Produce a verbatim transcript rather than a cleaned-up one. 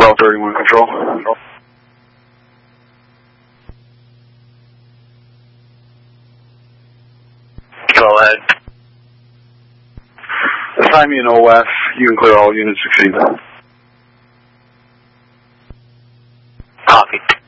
Hotel thirty-one Control. Go ahead. Assign me an O F. You can clear all units succeed. Copy.